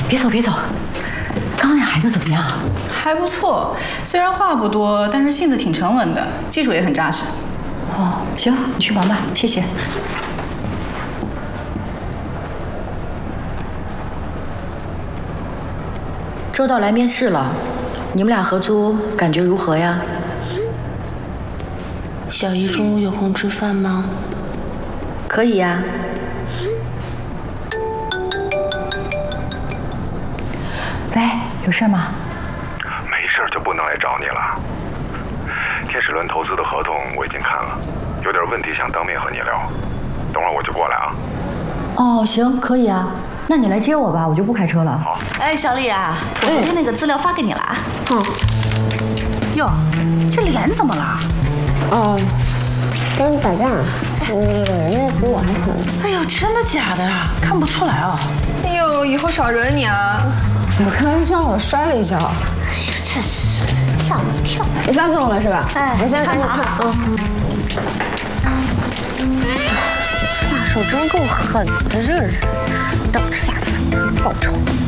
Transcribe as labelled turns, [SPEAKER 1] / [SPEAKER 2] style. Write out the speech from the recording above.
[SPEAKER 1] 别走别走，刚刚那孩子怎么样？
[SPEAKER 2] 还不错，虽然话不多，但是性子挺沉稳的，基础也很扎实。
[SPEAKER 1] 哦，行，你去忙吧，谢谢。周到来面试了，你们俩合租感觉如何呀？
[SPEAKER 3] 小姨中午有空吃饭吗？
[SPEAKER 1] 可以呀。喂，有事吗？
[SPEAKER 4] 没事就不能来找你了。天使轮投资的合同我已经看了，有点问题想当面和你聊，等会儿我就过来啊。
[SPEAKER 1] 哦，行，可以啊。那你来接我吧，我就不开车了。
[SPEAKER 4] 好。
[SPEAKER 5] 哎，小李啊，我昨天那个资料发给你了啊。哟，这脸怎么了？
[SPEAKER 6] 哦，跟人打架，那个人家比我还狠。
[SPEAKER 5] 哎呦，真的假的呀？看不出来哦。
[SPEAKER 2] 哎呦，以后少惹你啊！
[SPEAKER 6] 我开玩笑，我摔了一跤。
[SPEAKER 5] 哎呦，真是吓我一跳。
[SPEAKER 6] 你发给我了是吧？
[SPEAKER 5] 哎，
[SPEAKER 6] 我现在赶紧看啊。下手真够狠的，这是，等着下次报仇。